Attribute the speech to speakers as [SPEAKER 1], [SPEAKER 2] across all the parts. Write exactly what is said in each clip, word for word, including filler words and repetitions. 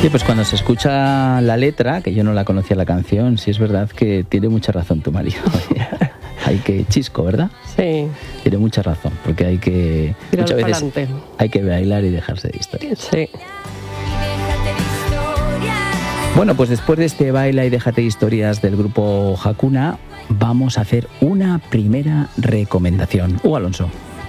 [SPEAKER 1] Sí, pues cuando se escucha la letra, que yo no la conocía la canción, sí es verdad que tiene mucha razón tu marido. Hay que chisco, ¿verdad?
[SPEAKER 2] Sí.
[SPEAKER 1] Tiene mucha razón, porque hay que
[SPEAKER 2] Tirar
[SPEAKER 1] muchas veces
[SPEAKER 2] pa'lante.
[SPEAKER 1] hay que bailar y dejarse de historias.
[SPEAKER 2] Sí.
[SPEAKER 1] Bueno, pues después de este baila y déjate de historias del grupo Hakuna, vamos a hacer una primera recomendación. Uh, Alonso.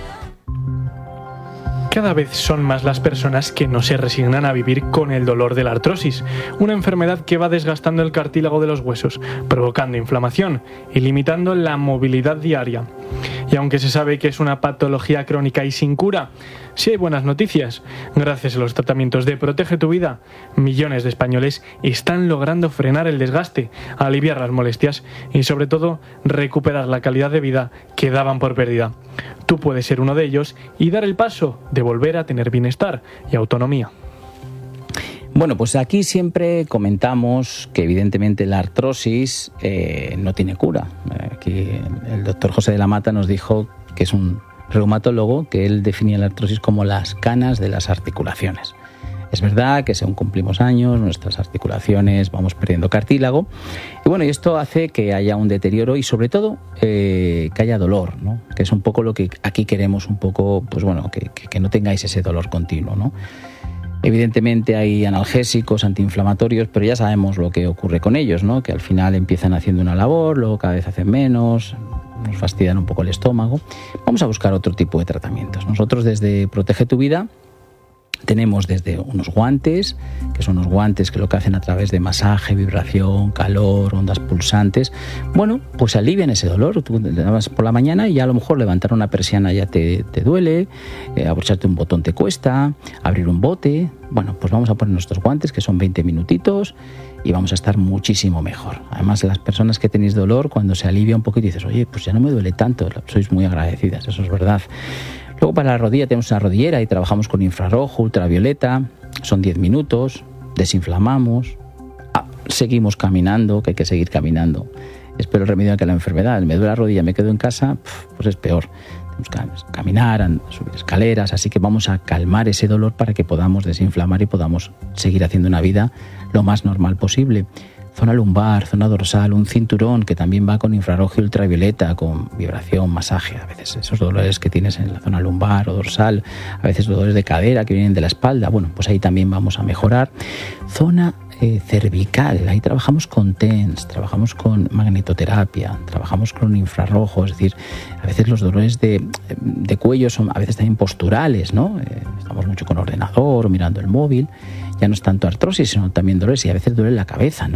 [SPEAKER 3] Cada vez son más las personas que no se resignan a vivir con el dolor de la artrosis, una enfermedad que va desgastando el cartílago de los huesos, provocando inflamación y limitando la movilidad diaria. Y aunque se sabe que es una patología crónica y sin cura, sí hay buenas noticias. Gracias a los tratamientos de Protege tu Vida, millones de españoles están logrando frenar el desgaste, aliviar las molestias y sobre todo recuperar la calidad de vida que daban por perdida. Tú puedes ser uno de ellos y dar el paso de volver a tener bienestar y autonomía.
[SPEAKER 1] Bueno, pues aquí siempre comentamos que evidentemente la artrosis eh, no tiene cura. Aquí el doctor José de la Mata nos dijo, que es un reumatólogo, que él definía la artrosis como las canas de las articulaciones. Es verdad que según cumplimos años, nuestras articulaciones vamos perdiendo cartílago. Y bueno, y esto hace que haya un deterioro y sobre todo eh, que haya dolor, ¿no? Que es un poco lo que aquí queremos, un poco, pues bueno, que, que, que no tengáis ese dolor continuo, ¿no? Evidentemente hay analgésicos, antiinflamatorios, pero ya sabemos lo que ocurre con ellos, ¿no? Que al final empiezan haciendo una labor, luego cada vez hacen menos, nos fastidian un poco el estómago. Vamos a buscar otro tipo de tratamientos. Nosotros desde Protege tu Vida tenemos desde unos guantes, que son unos guantes que lo que hacen a través de masaje, vibración, calor, ondas pulsantes, bueno, pues alivian ese dolor. Tú te das por la mañana y ya a lo mejor levantar una persiana ya te, te duele, eh, abrocharte un botón te cuesta, abrir un bote. Bueno, pues vamos a poner nuestros guantes, que son veinte minutitos, y vamos a estar muchísimo mejor. Además, las personas que tenéis dolor, cuando se alivia un poquito, dices, oye, pues ya no me duele tanto, sois muy agradecidas, eso es verdad. Luego para la rodilla tenemos una rodillera y trabajamos con infrarrojo, ultravioleta, son diez minutos, desinflamamos, ah, seguimos caminando, que hay que seguir caminando. Es peor el remedio que la enfermedad. Me duele la rodilla, me quedo en casa, pues es peor. Tenemos que caminar, subir escaleras, así que vamos a calmar ese dolor para que podamos desinflamar y podamos seguir haciendo una vida lo más normal posible. Zona lumbar, zona dorsal, un cinturón que también va con infrarrojo y ultravioleta, con vibración, masaje. A veces esos dolores que tienes en la zona lumbar o dorsal, a veces dolores de cadera que vienen de la espalda, bueno, pues ahí también vamos a mejorar. Zona eh, cervical, ahí trabajamos con T E N S, trabajamos con magnetoterapia, trabajamos con infrarrojo, es decir, a veces los dolores de, de cuello son a veces también posturales, ¿no? Eh, estamos mucho con ordenador, mirando el móvil, ya no es tanto artrosis, sino también dolores y a veces duele la cabeza, ¿no?